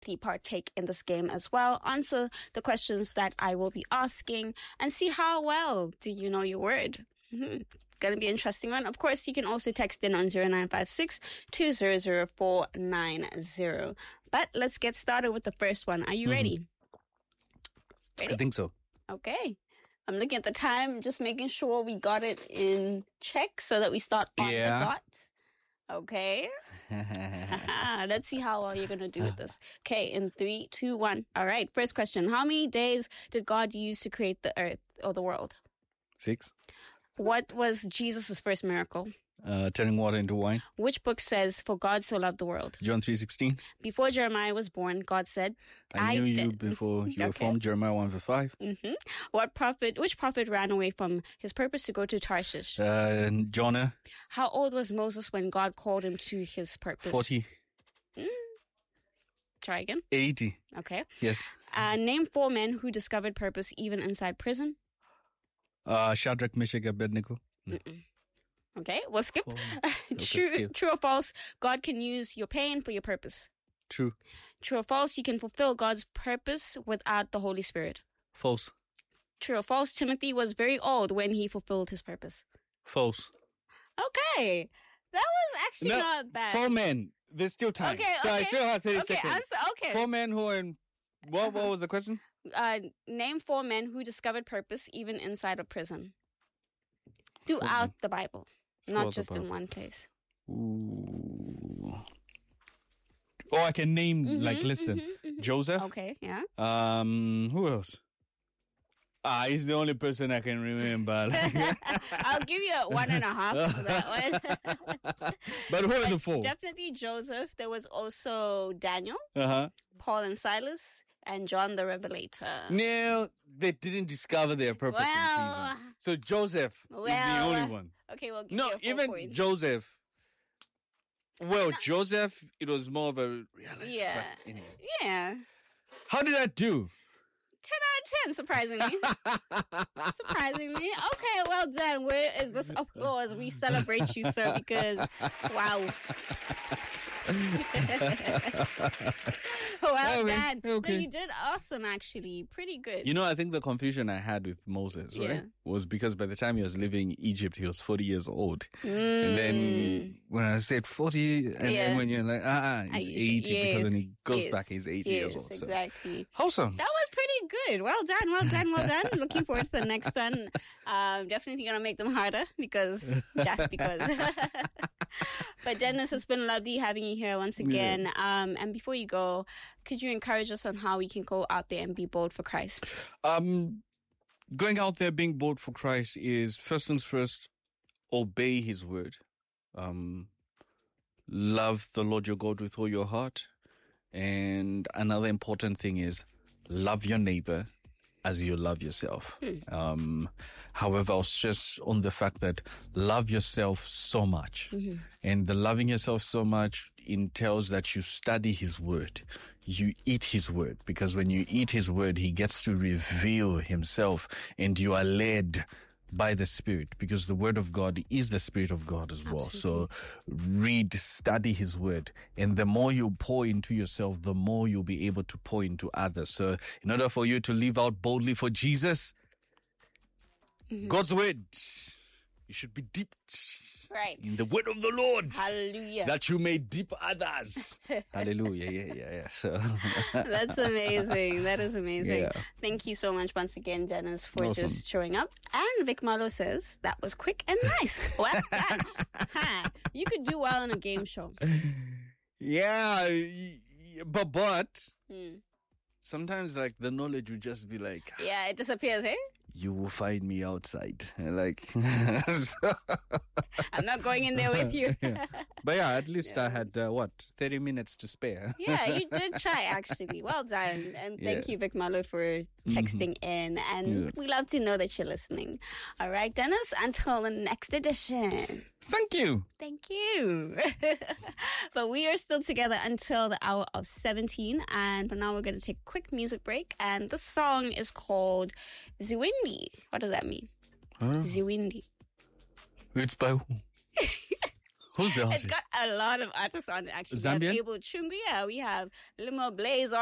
partake in this game as well. Answer the questions that I will be asking and see how well do you know your word. Going to be an interesting one. Of course, you can also text in on 0956 200 490. But let's get started with the first one. Are you ready? I think so. Okay. I'm looking at the time, just making sure we got it in check so that we start on the dot. Okay. Let's see how well you're going to do with this. Okay, in 3, 2, 1. All right, first question. How many days did God use to create the earth or the world? 6. What was Jesus' first miracle? Turning water into wine. Which book says, for God so loved the world? John 3:16. Before Jeremiah was born, God said, I knew you before you were formed. Jeremiah 1:5. Which prophet ran away from his purpose to go to Tarshish? Jonah. How old was Moses when God called him to his purpose? 40. Try again. 80. Okay. Yes. Name 4 men who discovered purpose even inside prison. Shadrach, Meshach, Abednego. Okay, we'll skip. Skip. True or false? God can use your pain for your purpose. True. True or false? You can fulfill God's purpose without the Holy Spirit. False. True or false? Timothy was very old when he fulfilled his purpose. False. Okay, that was actually not bad. 4 men. There's still time. Okay. So I still have 30 seconds. Okay. 4 men who are in... What was the question? Name 4 men who discovered purpose even inside of prison. Throughout the Bible. Not just in one place. Ooh. Oh, I can name, list them. Joseph. Okay, yeah. Who else? He's the only person I can remember. I'll give you a 1.5 for that one. But who are the 4? Definitely Joseph. There was also Daniel, Paul and Silas, and John the Revelator. No, they didn't discover their purpose in prison. So Joseph is the only one. Okay, we'll give you a 4 even point. Joseph. Well, Joseph, it was more of a realization. Yeah. Anyway. Yeah. How did I do? 10 out of 10, surprisingly. Surprisingly. Okay, well done. Where is this applause? We celebrate you, sir, because, wow. Well done. Okay. No, you did awesome, actually. Pretty good. I think the confusion I had with Moses, right, was because by the time he was living in Egypt, he was 40 years old. And then when I said 40, and then when you're like, it's 80, because then he goes back, he's 80 years old. So. Exactly. Awesome. That was pretty good. Well done. Looking forward to the next one. Definitely going to make them harder just because. But Dennis, it's been lovely having you here once again. And before you go, could you encourage us on how we can go out there and be bold for Christ? Going out there being bold for Christ is, first things first, obey his word. Love the Lord your God with all your heart. And another important thing is love your neighbor as you love yourself. However, I'll stress on the fact that love yourself so much. And the loving yourself so much entails that you study his word. You eat his word, because when you eat his word, he gets to reveal himself, and you are led by the Spirit, because the word of God is the Spirit of God as well. So read, study his word. And the more you pour into yourself, the more you'll be able to pour into others. So in order for you to live out boldly for Jesus, God's word, you should be dipped in the word of the Lord. Hallelujah. That you may dip others. Hallelujah. Yeah. So that's amazing. That is amazing. Yeah. Thank you so much once again, Dennis, for just showing up. And Vic Malo says that was quick and nice. Well done. You could do well in a game show. Yeah, but sometimes like the knowledge would just be like, yeah, it disappears, hey? You will find me outside. Like, I'm not going in there with you. But yeah, at least I had 30 minutes to spare. Yeah, you did try actually. Well done. And thank you, Vic Malo, for texting in. And we love to know that you're listening. All right, Dennis, until the next edition. Thank you. Thank you. But we are still together until the hour of 17. And for now, we're going to take a quick music break. And the song is called Ziwindi. What does that mean? Ziwindi. It's by who? Who's the It's artist? got a lot of artists on it, actually. Zambian? We have Abel Chumbia. We have Limo Blaze